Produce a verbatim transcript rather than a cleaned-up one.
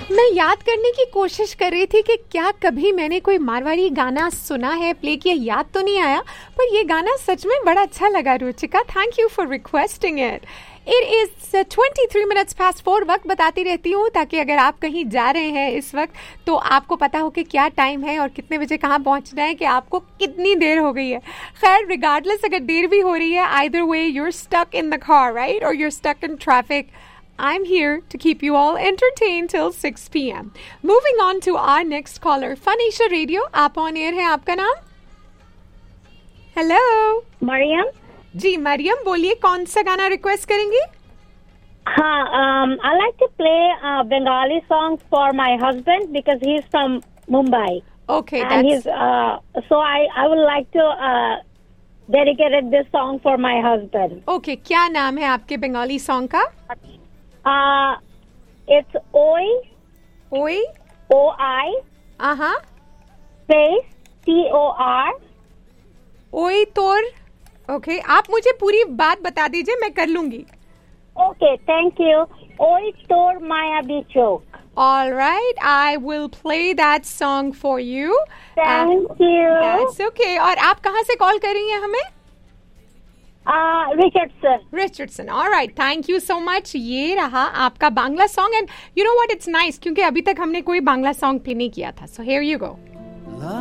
मैं याद करने की कोशिश कर रही थी कि क्या कभी मैंने कोई मारवाड़ी गाना सुना है, प्ले किया, याद तो नहीं आया, पर ये गाना सच में बड़ा अच्छा लगा Ruchika. Thank you for requesting it. It is twenty three minutes past four. वक्त बताती रहती हूँ ताकि अगर आप कहीं जा रहे हैं इस वक्त तो आपको पता हो कि क्या टाइम है और कितने बजे कहाँ पहुँचना है, कि आपको कितनी देर हो गई है. खैर, रिगार्डलेस अगर देर भी हो रही है, either way your stuck in the car, right, और your stuck in traffic, I'm here to keep you all entertained till six p.m. Moving on to our next caller. Fun Asia Radio, आप on air है. आपका नाम? Hello. Maryam. जी मरियम, बोलिए कौन सा गाना request करेंगी? हाँ, um, I like to play a Bengali song for my husband because he's from Mumbai. Okay, and that's... he's uh, so I I would like to uh, dedicate this song for my husband. Okay, क्या नाम है आपके Bengali song का? Uh, it's Oi. Oi. O I. Uh huh. Space T O R. Oi तोर. Okay, आप मुझे पूरी बात बता दीजिए, मैं कर लूंगी. Okay, thank you. Oi तोर माया बिचोक. All right, I will play that song for you. Thank uh, you. That's okay. और आप कहाँ से कॉल कर रही हैं हमें? Uh, Richardson. Richardson. All right. Thank you so much. ये रहा आपका Bangla song. And you know what, it's nice क्योंकि अभी तक हमने कोई बांग्ला सॉन्ग प्ले नहीं किया था. So here you go.